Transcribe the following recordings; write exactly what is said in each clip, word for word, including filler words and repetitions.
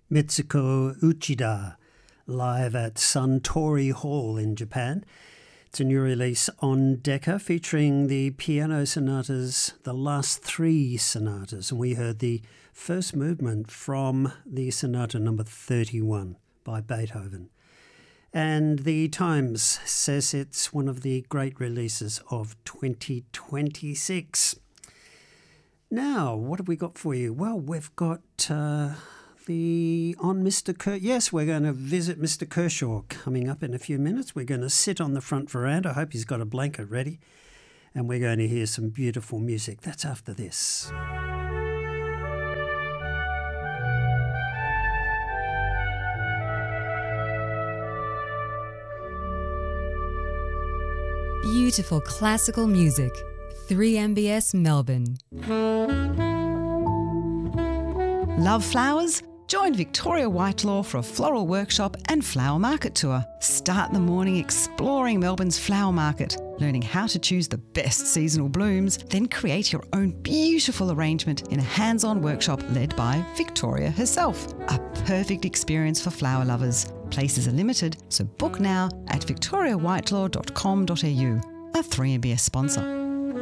Mitsuko Uchida, live at Suntory Hall in Japan. It's a new release on Decca featuring the piano sonatas, the last three sonatas, and we heard the first movement from the sonata number thirty-one by Beethoven. And the Times says it's one of the great releases of twenty twenty-six. Now, what have we got for you? Well, we've got uh, the on Mister Ker- yes, we're going to visit Mister Kershaw coming up in a few minutes. We're going to sit on the front veranda. I hope he's got a blanket ready. And we're going to hear some beautiful music. That's after this. Beautiful classical music. three M B S Melbourne. Love flowers? Join Victoria Whitelaw for a floral workshop and flower market tour. Start the morning exploring Melbourne's flower market, learning how to choose the best seasonal blooms, then create your own beautiful arrangement in a hands-on workshop led by Victoria herself. A perfect experience for flower lovers. Places are limited, so book now at victoria whitelaw dot com dot a u. A three M B S sponsor.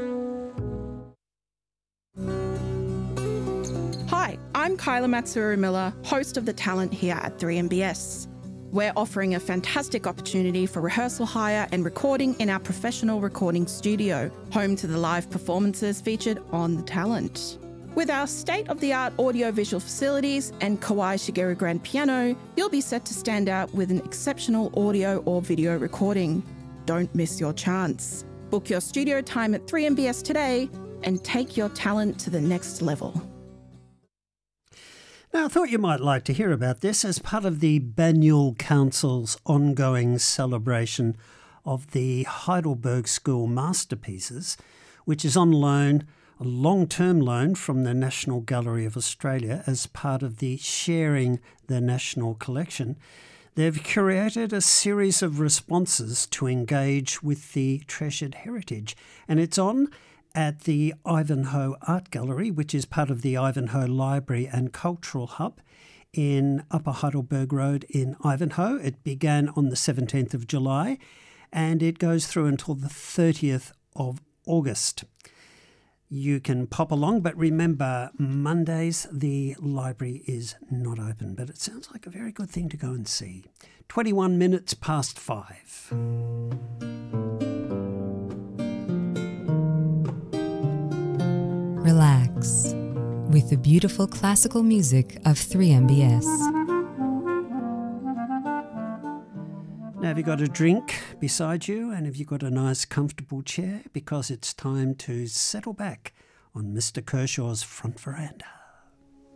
Hi, I'm Kyla Matsuru-Miller, host of The Talent here at three M B S. We're offering a fantastic opportunity for rehearsal hire and recording in our professional recording studio, home to the live performances featured on The Talent. With our state-of-the-art audio-visual facilities and Kawai Shigeru grand piano, you'll be set to stand out with an exceptional audio or video recording. Don't miss your chance. Book your studio time at three M B S today and take your talent to the next level. Now, I thought you might like to hear about this as part of the Banyule Council's ongoing celebration of the Heidelberg School Masterpieces, which is on loan, a long-term loan from the National Gallery of Australia as part of the Sharing the National Collection. They've curated a series of responses to engage with the treasured heritage, and it's on at the Ivanhoe Art Gallery, which is part of the Ivanhoe Library and Cultural Hub in Upper Heidelberg Road in Ivanhoe. It began on the seventeenth of July and it goes through until the thirtieth of August. You can pop along, but remember, Mondays the library is not open, but it sounds like a very good thing to go and see. twenty-one minutes past five. Relax with the beautiful classical music of three M B S. Now, have you got a drink beside you and have you got a nice comfortable chair? Because it's time to settle back on Mister Kershaw's front veranda.